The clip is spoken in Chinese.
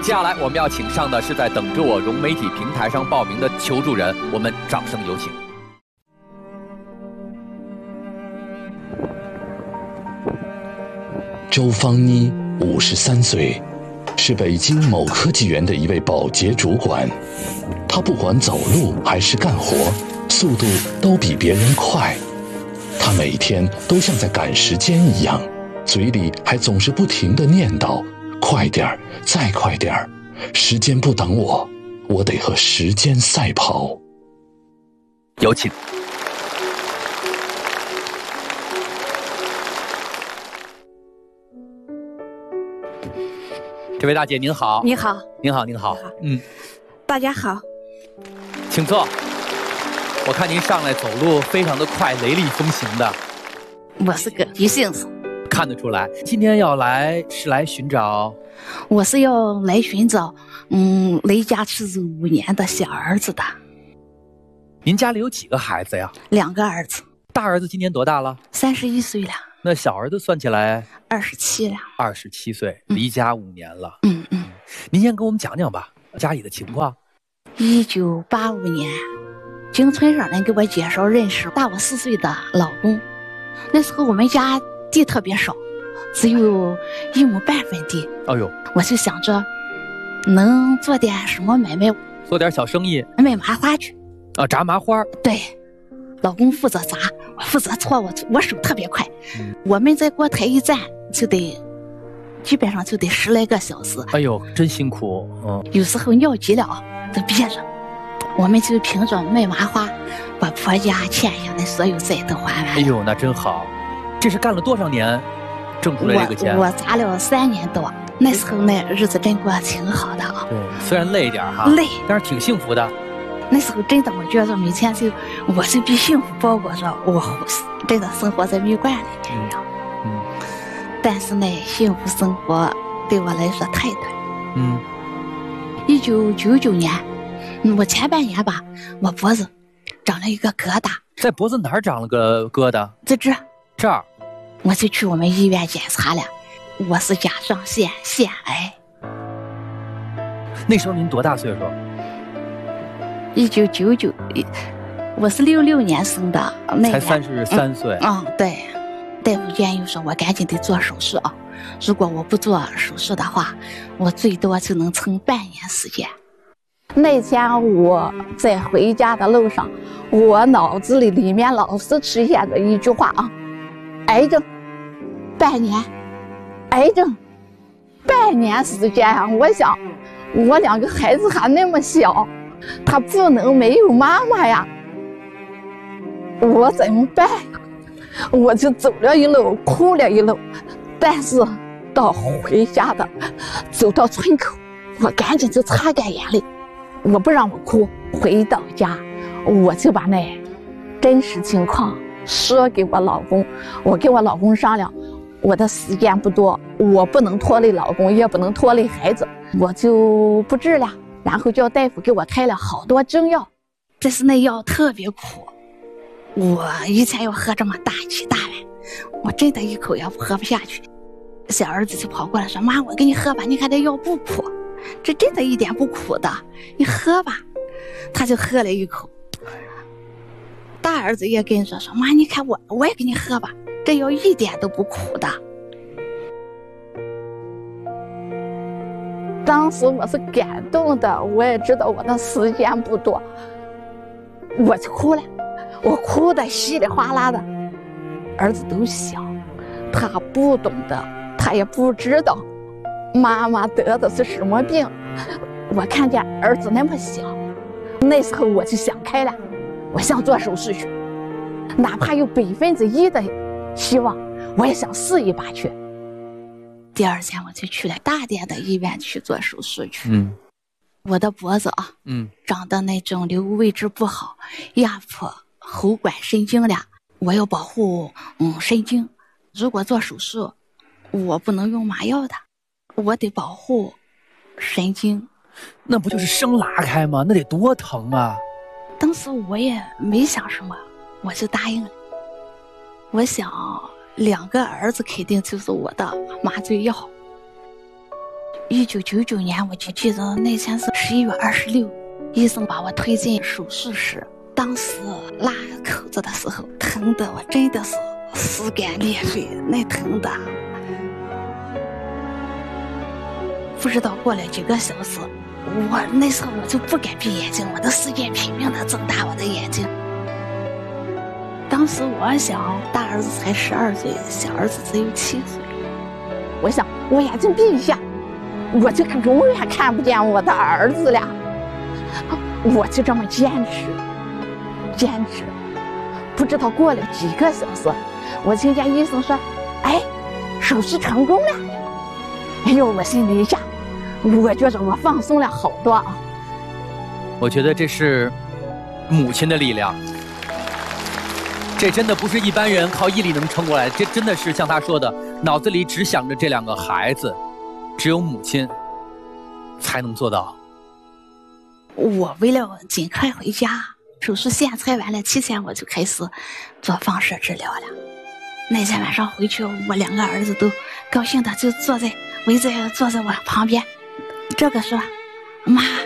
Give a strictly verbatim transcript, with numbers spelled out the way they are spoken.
接下来我们要请上的是在等着我融媒体平台上报名的求助人，我们掌声有请。 周芳妮五十三岁，是北京某科技园的一位保洁主管。她不管走路还是干活，速度都比别人快。她每天都像在赶时间一样，嘴里还总是不停地念叨：快点儿，再快点儿，时间不等我，我得和时间赛跑。 有请。这位大姐您好。 你好。 您好，您好。 你好。 嗯， 大家好。 请坐。我看您上来走路非常的快，雷厉风行的。 我是个急性子。 看得出来。今天要来是来寻找？ 我是要来寻找，嗯，离家出走五年的小儿子的。 您家里有几个孩子呀？ 两个儿子。 大儿子今年多大了？ 三十一岁了。 那小儿子算起来？ 二十七了。 二十七岁，离家五年了。 嗯嗯。 您先跟我们讲讲吧，家里的情况。 一九八五年，经村上人给我介绍认识大我四岁的老公。那时候我们家地特别少，只有一亩半分地。 哎呦， 我就想着能做点什么买卖， 做点小生意， 卖麻花去。 啊，炸麻花。 对，老公负责炸，我负责搓，我我手特别快。嗯、我们在锅台一站就得，基本上就得十来个小时。 哎呦，真辛苦。嗯， 有时候尿急了都憋着，我们就凭着卖麻花，把婆家欠下的所有债都还完了。 哎呦，那真好。这是干了多少年，挣出来这个钱？ 我我炸了三年多，那时候那日子真过得挺好的啊。 对，虽然累一点哈， 累， 但是挺幸福的。 那时候真的，我觉得每天就我是被幸福包裹着，我真的生活在蜜罐里面一样。嗯，嗯但是呢，幸福生活对我来说太短。 嗯， 一九九九年，嗯，我前半年吧，我脖子长了一个疙瘩。 在脖子哪儿长了个疙瘩？ 在这儿。 这儿。 我就去我们医院检查了，我是甲状腺腺癌。 那时候您多大岁数？ 一九九九，我是六六年生的，那才三十三岁。 嗯，嗯对，大夫建议说我赶紧得做手术啊！如果我不做手术的话，我最多就能撑半年时间。那天我在回家的路上，我脑子里里面老是出现着一句话啊：癌症，半年，癌症，半年时间啊！我想，我两个孩子还那么小。他不能没有妈妈呀，我怎么办？我就走了一路，哭了一路，但是到回家的，走到村口，我赶紧就擦干眼泪，我不让我哭。回到家，我就把那真实情况说给我老公，我跟我老公商量，我的时间不多，我不能拖累老公，也不能拖累孩子，我就不治了。然后叫大夫给我开了好多中药，但是那药特别苦，我以前要喝这么大几大碗，我真的一口也喝不下去。小儿子就跑过来说：“妈，我给你喝吧，你看这药不苦，这真的一点不苦的，你喝吧。”他就喝了一口。大儿子也跟着说：“妈，你看我，我也给你喝吧，这药一点都不苦的。”当时我是感动的，我也知道我的时间不多，我就哭了，我哭得稀里哗啦的。儿子都小，他不懂得，他也不知道妈妈得的是什么病。我看见儿子那么小，那时候我就想开了，我想做手术去，哪怕有百分之一的希望，我也想试一把去。第二天我就去了大点的医院去做手术去。嗯，我的脖子啊，嗯，长的那肿瘤位置不好，压迫喉管神经了。我要保护嗯神经，如果做手术，我不能用麻药的，我得保护神经。 那不就是生拉开吗？那得多疼啊！ 当时我也没想什么，我就答应了。我想。两个儿子肯定就是我的麻醉药。 一九九九年，我就记得那天是十一月二十六，医生把我推进手术室。当时拉口子的时候，疼的我真的是撕肝裂肺，那疼的。不知道过了几个小时，我那时候我就不敢闭眼睛，我都使劲拼命的睁大我的眼睛。当时我想，大儿子才十二岁，小儿子只有七岁。我想，我眼睛闭一下，我就看永远看不见我的儿子了。我就这么坚持，坚持，不知道过了几个小时，我听见医生说：“哎，手术成功了。”哎呦，我心里一下，我觉着我放松了好多啊。 我觉得这是母亲的力量，这真的不是一般人靠毅力能撑过来，这真的是像他说的，脑子里只想着这两个孩子，只有母亲才能做到。 我为了尽快回家，手术线拆完了，提前我就开始做放射治疗了。那天晚上回去，我两个儿子都高兴的就坐在围着坐在我旁边。这个说：“妈，